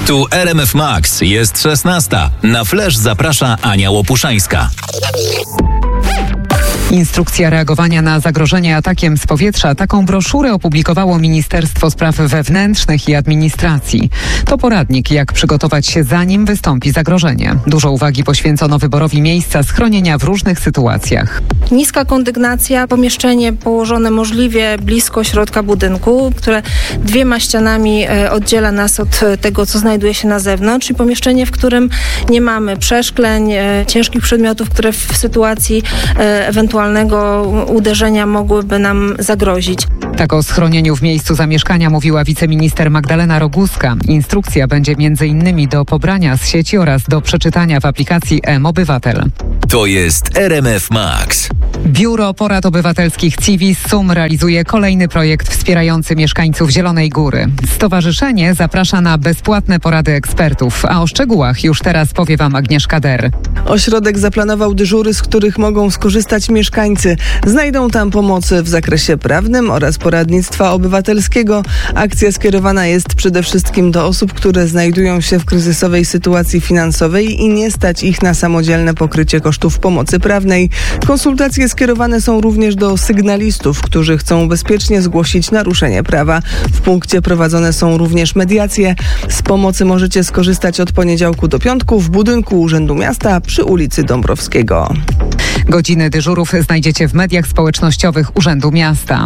Tu RMF Max, jest 16. Na Flash zaprasza Ania Łopuszańska. Instrukcja reagowania na zagrożenie atakiem z powietrza. Taką broszurę opublikowało Ministerstwo Spraw Wewnętrznych i Administracji. To poradnik, jak przygotować się, zanim wystąpi zagrożenie. Dużo uwagi poświęcono wyborowi miejsca schronienia w różnych sytuacjach. Niska kondygnacja, pomieszczenie położone możliwie blisko środka budynku, które 2 ścianami oddziela nas od tego, co znajduje się na zewnątrz, czyli pomieszczenie, w którym nie mamy przeszkleń, ciężkich przedmiotów, które w sytuacji ewentualnego uderzenia mogłyby nam zagrozić. Tak o schronieniu w miejscu zamieszkania mówiła wiceminister Magdalena Roguska. Instrukcja będzie m.in. do pobrania z sieci oraz do przeczytania w aplikacji mObywatel. To jest RMF Max. Biuro Porad Obywatelskich Civis Sum realizuje kolejny projekt wspierający mieszkańców Zielonej Góry. Stowarzyszenie zaprasza na bezpłatne porady ekspertów, a o szczegółach już teraz powie Wam Agnieszka Der. Ośrodek zaplanował dyżury, z których mogą skorzystać mieszkańcy. Znajdą tam pomocy w zakresie prawnym oraz poradnictwa obywatelskiego. Akcja skierowana jest przede wszystkim do osób, które znajdują się w kryzysowej sytuacji finansowej i nie stać ich na samodzielne pokrycie kosztów pomocy prawnej. Konsultacje skierowane są również do sygnalistów, którzy chcą bezpiecznie zgłosić naruszenie prawa. W punkcie prowadzone są również mediacje. Z pomocy możecie skorzystać od poniedziałku do piątku w budynku Urzędu Miasta przy ulicy Dąbrowskiego. Godziny dyżurów znajdziecie w mediach społecznościowych Urzędu Miasta.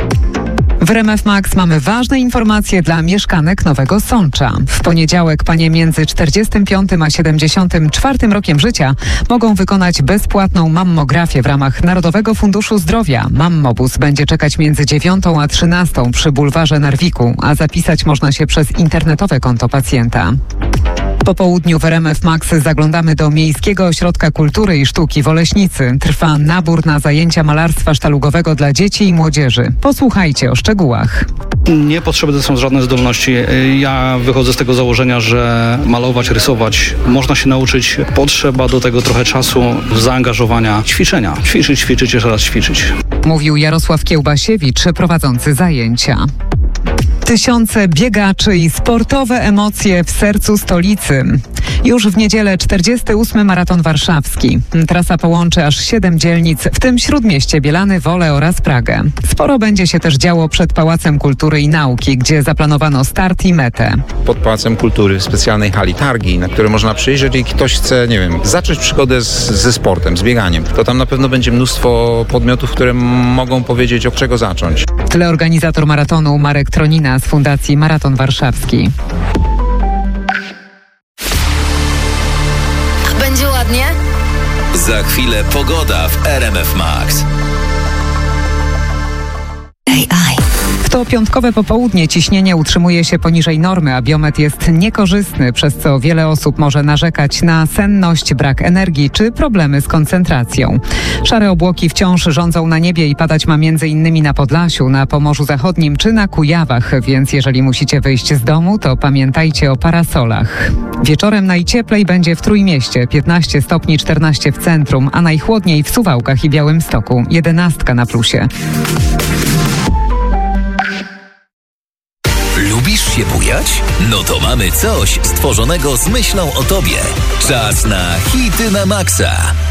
W RMF Max mamy ważne informacje dla mieszkanek Nowego Sącza. W poniedziałek panie między 45 a 74 rokiem życia mogą wykonać bezpłatną mammografię w ramach Narodowego Funduszu Zdrowia. Mammobus będzie czekać między 9 a 13 przy bulwarze Narwiku, a zapisać można się przez internetowe konto pacjenta. Po południu w RMF Max zaglądamy do Miejskiego Ośrodka Kultury i Sztuki w Oleśnicy. Trwa nabór na zajęcia malarstwa sztalugowego dla dzieci i młodzieży. Posłuchajcie o szczegółach. Niepotrzebne są żadne zdolności. Ja wychodzę z tego założenia, że malować, rysować można się nauczyć. Potrzeba do tego trochę czasu, zaangażowania, ćwiczenia. Ćwiczyć, jeszcze raz ćwiczyć. Mówił Jarosław Kiełbasiewicz, prowadzący zajęcia. Tysiące biegaczy i sportowe emocje w sercu stolicy. Już w niedzielę 48. maraton warszawski. Trasa połączy aż 7 dzielnic, w tym Śródmieście, Bielany, Wolę oraz Pragę. Sporo będzie się też działo przed Pałacem Kultury i Nauki, gdzie zaplanowano start i metę. Pod Pałacem Kultury w specjalnej hali targi, na które można przyjść, jeżeli ktoś chce, zacząć przygodę ze sportem, z bieganiem. To tam na pewno będzie mnóstwo podmiotów, które mogą powiedzieć, od czego zacząć. Tyle organizator maratonu Marek Tronina z Fundacji Maraton Warszawski. Będzie ładnie? Za chwilę pogoda w RMF Max. W to piątkowe popołudnie ciśnienie utrzymuje się poniżej normy, a biometr jest niekorzystny, przez co wiele osób może narzekać na senność, brak energii czy problemy z koncentracją. Szare obłoki wciąż rządzą na niebie i padać ma m.in. na Podlasiu, na Pomorzu Zachodnim czy na Kujawach, więc jeżeli musicie wyjść z domu, to pamiętajcie o parasolach. Wieczorem najcieplej będzie w Trójmieście, 15 stopni, 14 w centrum, a najchłodniej w Suwałkach i Białymstoku, 11 na plusie. Lubisz się bujać? No to mamy coś stworzonego z myślą o tobie. Czas na hity na maksa.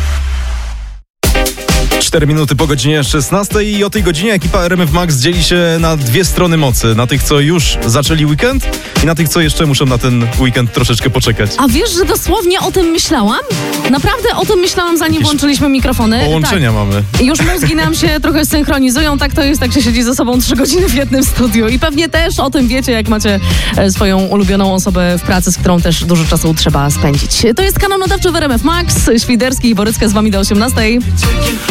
4 minuty po godzinie 16 i o tej godzinie ekipa RMF Max dzieli się na 2 strony mocy. Na tych, co już zaczęli weekend i na tych, co jeszcze muszą na ten weekend troszeczkę poczekać. A wiesz, że dosłownie o tym myślałam? Naprawdę o tym myślałam, zanim włączyliśmy mikrofony. Połączenia mamy. Już mózgi nam się trochę synchronizują, tak to jest, tak się siedzi ze sobą 3 godziny w jednym studiu. I pewnie też o tym wiecie, jak macie swoją ulubioną osobę w pracy, z którą też dużo czasu trzeba spędzić. To jest kanał nadawczy w RMF Max. Świderski i Borycka z wami do 18.